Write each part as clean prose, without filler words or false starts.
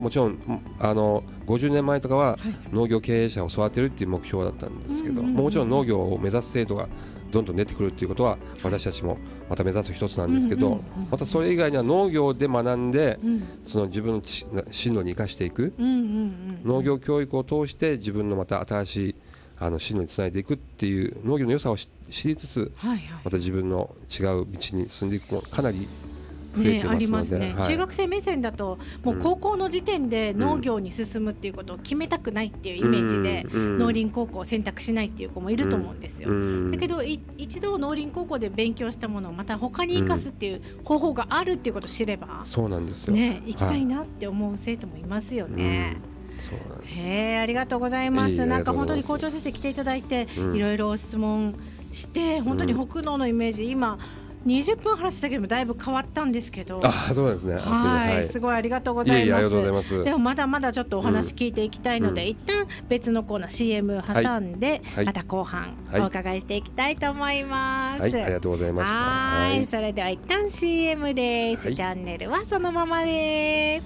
もちろん50年前とかは農業経営者を育てるっていう目標だったんですけど、もちろん農業を目指す生徒がどんどん出てくるっていうことは私たちもまた目指す一つなんですけど、またそれ以外には農業で学んで、その自分の進路に生かしていく、農業教育を通して自分のまた新しい進路につないでいくっていう農業の良さを知りつつ、また自分の違う道に進んでいくもかなり増えてますので、 ありますね。中学生目線だともう高校の時点で農業に進むっていうことを決めたくないっていうイメージで、農林高校を選択しないっていう子もいると思うんですよ。だけど一度農林高校で勉強したものをまた他に生かすっていう方法があるっていうことを知れば、 そうなんですよ、 行きたいなって思う生徒もいますよね。 そうなんです。 ありがとうございます。なんか本当に校長先生来ていただいて、いろいろ質問して本当に北農のイメージ、今20分話したけどもだいぶ変わったんですけど、 そうですね。 すごいありがとうございます。 ありがとうございます。 でもまだまだちょっとお話聞いていきたいので、一旦別のコーナー CM 挟んで、また後半お伺いしていきたいと思います。 ありがとうございました。 それでは一旦 CM です。チャンネルはそのままです。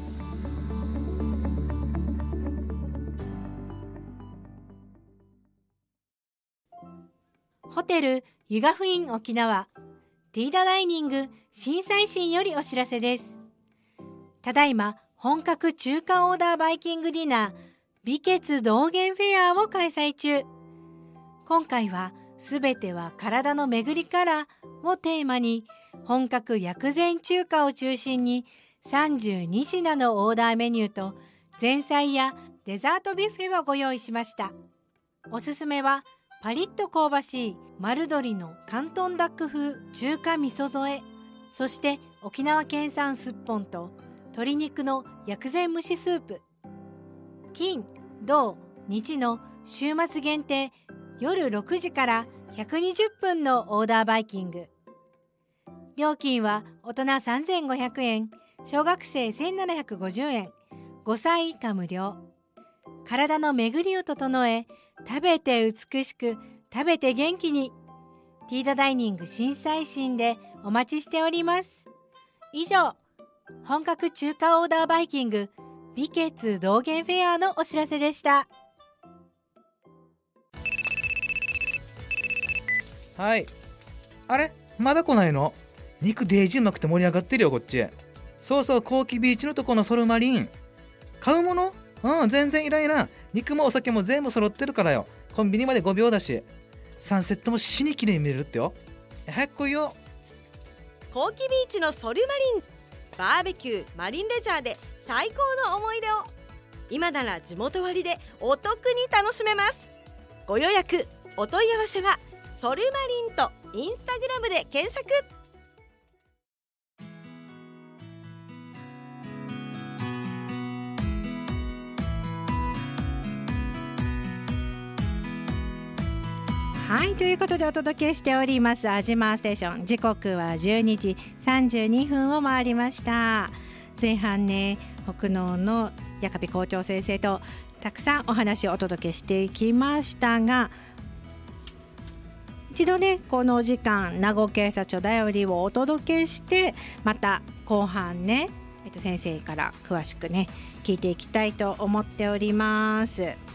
ホテルユガフイン沖縄ティーダダイニング新最新よりお知らせです。ただいま本格中華オーダーバイキングディナー美血道元フェアを開催中。今回はすべては体の巡りからをテーマに、本格薬膳中華を中心に32品のオーダーメニューと前菜やデザートビュッフェをご用意しました。おすすめはパリッと香ばしい丸鶏の広東ダック風中華味噌添え、そして沖縄県産すっぽんと鶏肉の薬膳蒸しスープ。金、土、日の週末限定夜6時から120分のオーダーバイキング。料金は大人3500円、小学生1750円、5歳以下無料。体の巡りを整え、食べて美しく、食べて元気に。ティーダダイニング新最新でお待ちしております。以上、本格中華オーダーバイキング美血道元フェアのお知らせでした。 はい。あれまだ来ないの？肉デージうまくて盛り上がってるよこっち。そうそう、コウキビーチのとこのソルマリン。買うもの？全然いらんいらん。肉もお酒も全部揃ってるからよ。コンビニまで5秒だし、サンセットも死に綺麗に見れるってよ。早く来いよ。 コウキビーチのソルマリン、バーベキューマリンレジャーで最高の思い出を今なら地元割でお得に楽しめます。ご予約お問い合わせはソルマリンとインスタグラムで検索。 はい、ということでお届けしておりますアジマーステーション、時刻は12時32分を回りました。前半ね、北農の矢上校長先生とたくさんお話をお届けしていきましたが、一度ねこの時間名護警察署だよりをお届けして、また後半ね、先生から詳しくね聞いていきたいと思っております。